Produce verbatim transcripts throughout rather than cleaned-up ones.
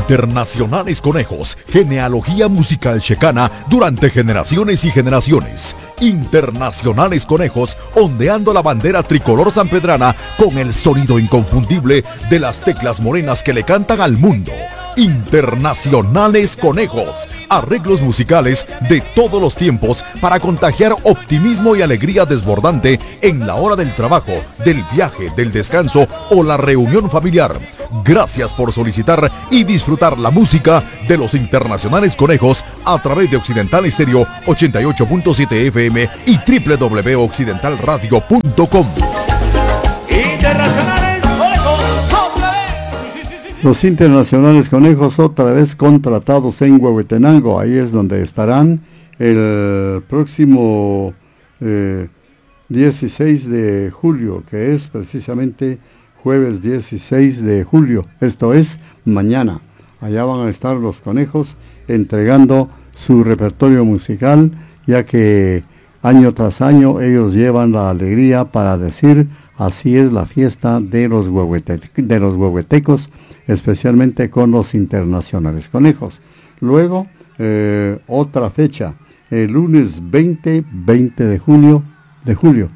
Internacionales Conejos, genealogía musical checana durante generaciones y generaciones. Internacionales Conejos, ondeando la bandera tricolor sanpedrana con el sonido inconfundible de las teclas morenas que le cantan al mundo. Internacionales Conejos, arreglos musicales de todos los tiempos para contagiar optimismo y alegría desbordante en la hora del trabajo, del viaje, del descanso o la reunión familiar. Gracias por solicitar y disfrutar la música de los Internacionales Conejos a través de Occidental Estéreo ochenta y ocho punto siete F M y doble u doble u doble u punto occidental radio punto com. Internacionales Conejos, otra vez. Los Internacionales Conejos otra vez contratados en Huehuetenango. Ahí es donde estarán el próximo eh, dieciséis de julio, que es precisamente jueves dieciséis de julio, esto es mañana. Allá van a estar los Conejos entregando su repertorio musical, ya que año tras año ellos llevan la alegría para decir así es la fiesta de los, huehuete, de los huehuetecos, especialmente con los Internacionales Conejos. Luego, eh, otra fecha, el lunes veinte de julio, de julio.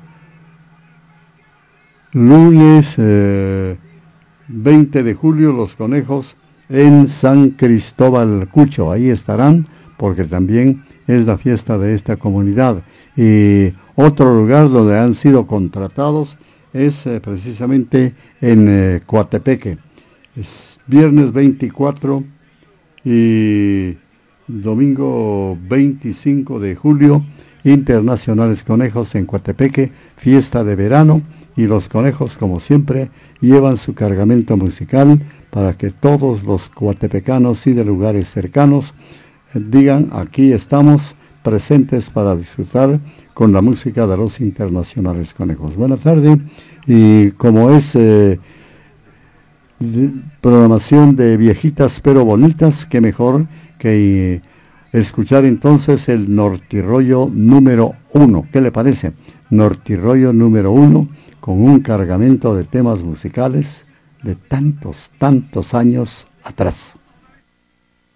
Lunes eh, veinte de julio, los Conejos en San Cristóbal Cucho. Ahí estarán, porque también es la fiesta de esta comunidad. Y otro lugar donde han sido contratados es eh, precisamente en eh, Coatepeque. Es viernes veinticuatro y domingo veinticinco de julio, Internacionales Conejos en Coatepeque, fiesta de verano. Y los Conejos, como siempre, llevan su cargamento musical para que todos los coatepecanos y de lugares cercanos eh, digan, aquí estamos presentes para disfrutar con la música de los Internacionales Conejos. Buenas tardes, y como es eh, de, programación de viejitas pero bonitas, qué mejor que eh, escuchar entonces el Nortirollo número uno. ¿Qué le parece? Nortirollo número uno, con un cargamento de temas musicales de tantos, tantos años atrás.